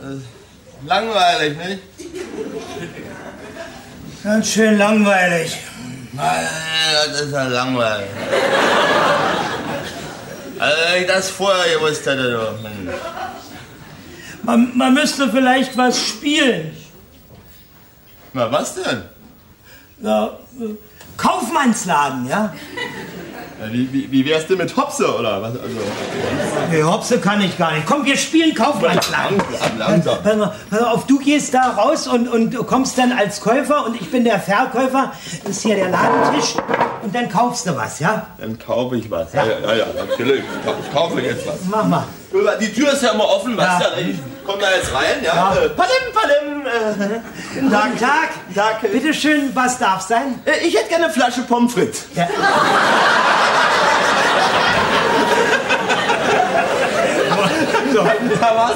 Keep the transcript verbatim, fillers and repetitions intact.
Langweilig, nicht? Ganz schön langweilig. Nein, das ist ja langweilig. Also, wenn ich das vorher gewusst hätte, du. Mensch. Man, man müsste vielleicht was spielen. Na, was denn? Ja, äh, Kaufmannsladen, ja? Ja, wie, wie, wie wär's denn mit Hopse, oder was? Also, Nee, Hopse kann ich gar nicht. Komm, wir spielen Kaufmannsladen. Langsam, langsam. Pass mal, pass mal auf, du gehst da raus und, und kommst dann als Käufer und ich bin der Verkäufer. Ist hier der Ladentisch und dann kaufst du was, ja? Dann kaufe ich was. Ja, ja, ja, ja natürlich. Ich kaufe jetzt was. Mach mal. Die Tür ist ja immer offen, weißt Ja. du? Ich komm da jetzt rein, ja? Ja. Äh, Palim, palim. Äh, Guten Tag. Guten Tag. Tag. Bitte schön, was darf sein? Äh, ich hätte gerne eine Flasche Pommes frites. Ja. Da war's.